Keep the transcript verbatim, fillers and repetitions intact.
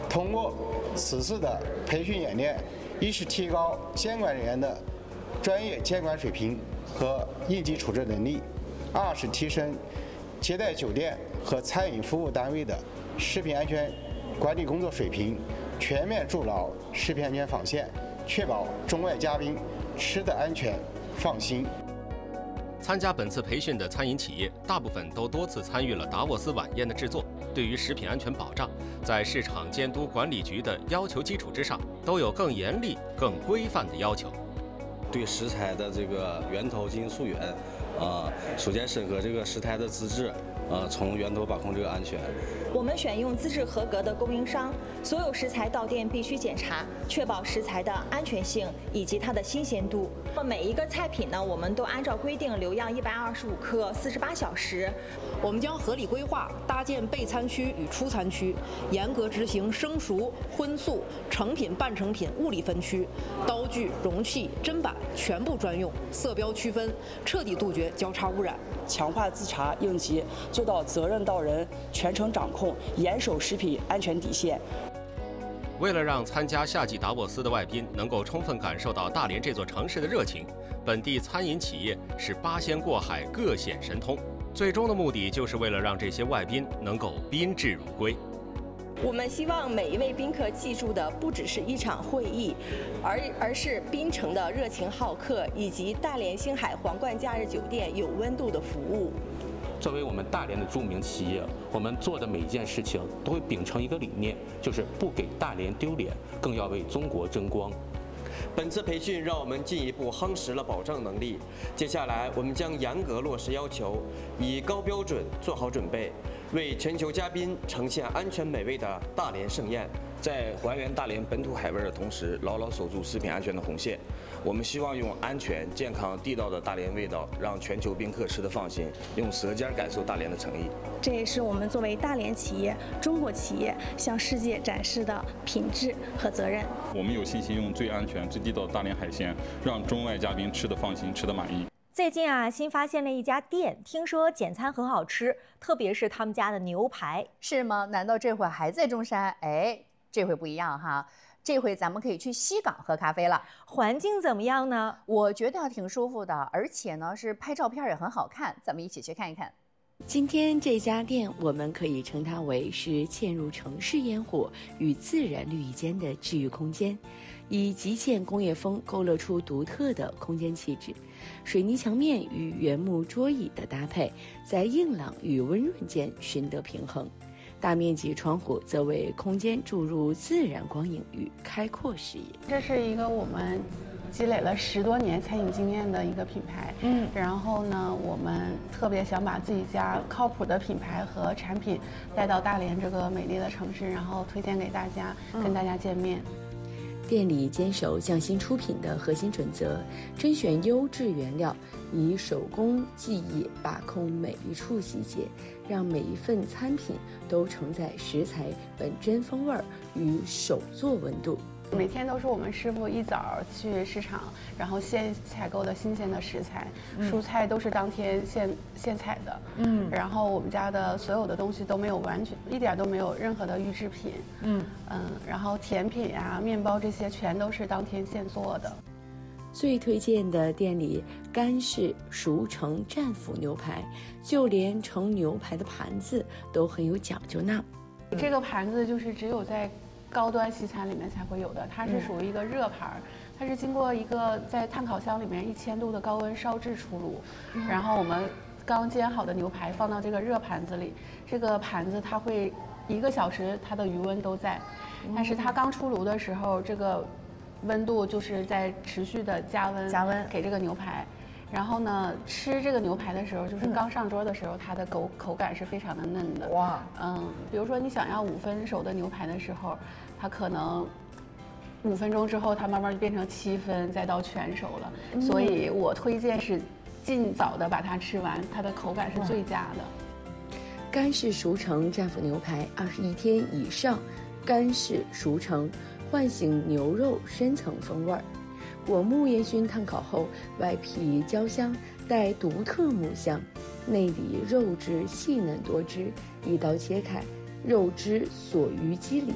通过此次的培训演练，一是提高监管人员的专业监管水平和应急处置能力，二是提升接待酒店和餐饮服务单位的食品安全管理工作水平，全面筑牢食品安全防线，确保中外嘉宾吃得安全放心。 参加本次培训的餐饮企业，大部分都多次参与了达沃斯晚宴的制作，对于食品安全保障，在市场监督管理局的要求基础之上，都有更严厉、更规范的要求。 对食材的这个源头进行溯源，啊、呃，首先审核这个食材的资质，呃，从源头把控这个安全。 我们选用资质合格的供应商，所有食材到店必须检查，确保食材的安全性以及它的新鲜度。每一个菜品呢，我们都按照规定留样一百二十五克，四十八小时。 我们将合理规划搭建备餐区与出餐区，严格执行生熟、荤素、成品、半成品物理分区，刀具、容器、砧板全部专用，色标区分，彻底杜绝交叉污染。 强化自查应急，做到责任到人，全程掌控，严守食品安全底线。 为了让参加夏季达沃斯的外宾能够充分感受到大连这座城市的热情，本地餐饮企业是八仙过海，各显神通，最终的目的就是为了让这些外宾能够宾至如归。 我们希望每一位宾客记住的不只是一场会议，而而是槟城的热情好客，以及大连星海皇冠假日酒店有温度的服务。 作为我们大连的著名企业，我们做的每一件事情都会秉承一个理念，就是不给大连丢脸，更要为中国争光。 本次培训让我们进一步夯实了保障能力。接下来，我们将严格落实要求，以高标准做好准备，为全球嘉宾呈现安全美味的大连盛宴。 在还原大连本土海味的同时，牢牢守住食品安全的红线。我们希望用安全、健康、地道的大连味道，让全球宾客吃得放心，用舌尖感受大连的诚意。 这也是我们作为大连企业、中国企业向世界展示的品质和责任。 我们有信心用最安全、最地道的大连海鲜，让中外嘉宾吃得放心、吃得满意。 最近啊，新发现了一家店，听说简餐很好吃，特别是他们家的牛排。 是吗？难道这回还在中山？哎，这回不一样哈。这回咱们可以去西港喝咖啡了， 环境怎么样呢？ 我觉得挺舒服的，而且呢是拍照片也很好看，咱们一起去看一看。 今天这家店，我们可以称它为是嵌入城市烟火与自然绿意间的治愈空间，以极简工业风勾勒出独特的空间气质。水泥墙面与原木桌椅的搭配，在硬朗与温润间寻得平衡。大面积窗户则为空间注入自然光影与开阔视野。 这是一个我们积累了十多年餐饮经验的一个品牌，嗯，然后呢，我们特别想把自己家靠谱的品牌和产品带到大连这个美丽的城市，然后推荐给大家，嗯、跟大家见面。 店里坚守匠心出品的核心准则，甄选优质原料，以手工技艺把控每一处细节，让每一份餐品都承载食材本真风味与手作温度。 每天都是我们师傅一早去市场，然后现采购的新鲜的食材，嗯、蔬菜都是当天现现采的，嗯，然后我们家的所有的东西都没有完全一点都没有任何的预制品，嗯嗯，然后甜品啊、面包这些全都是当天现做的。 最推荐的店里干式熟成战斧牛排，就连盛牛排的盘子都很有讲究呢。 这个盘子就是只有在高端西餐里面才会有的，它是属于一个热盘，它是经过一个在炭烤箱里面一千度的高温烧制出炉，嗯、然后我们刚煎好的牛排放到这个热盘子里，这个盘子它会一个小时它的余温都在，但是它刚出炉的时候，这个温度就是在持续的加温，加温给这个牛排。然后呢，吃这个牛排的时候，就是刚上桌的时候，它的口口感是非常的嫩的。哇，嗯，比如说你想要五分熟的牛排的时候，它可能五分钟之后，它慢慢就变成七分，再到全熟了。嗯、所以我推荐是尽早的把它吃完，它的口感是最佳的。 干式熟成战斧牛排二十一天以上，干式熟成唤醒牛肉深层风味儿。果木烟熏炭烤后，外皮焦香，带独特木香，内里肉质细嫩多汁，一刀切开，肉汁锁于肌里，